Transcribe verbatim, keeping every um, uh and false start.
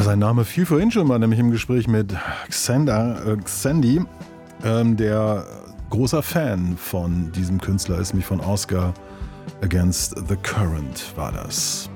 Ja, sein Name fiel vorhin schon mal, nämlich im Gespräch mit Xander, äh, Xandy, ähm, der großer Fan von diesem Künstler ist, nämlich von Oscar Against the Current war das.